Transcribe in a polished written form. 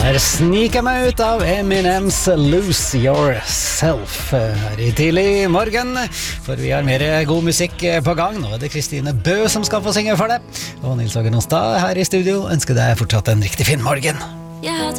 Her sniker meg ut av Eminems Lose Yourself her i tidlig morgen, for vi har mer god musikk på gang. Nå det Kristine Bø som skal få synge for deg, og Nils Åge Nonstad her i studio ønsker deg fortsatt en riktig fin morgen.